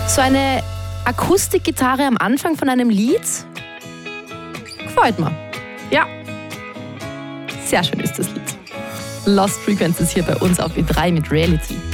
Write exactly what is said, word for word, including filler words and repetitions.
So eine Akustikgitarre am Anfang von einem Lied gefällt mir. Ja, sehr schön ist das Lied. Lost Frequencies hier bei uns auf E drei mit Reality.